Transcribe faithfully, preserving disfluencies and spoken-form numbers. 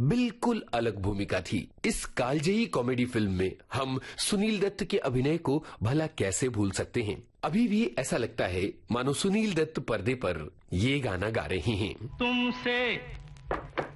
बिल्कुल अलग भूमिका थी। इस कालजयी कॉमेडी फिल्म में हम सुनील दत्त के अभिनय को भला कैसे भूल सकते हैं। अभी भी ऐसा लगता है मानो सुनील दत्त पर्दे पर ये गाना गा रहे हैं। तुमसे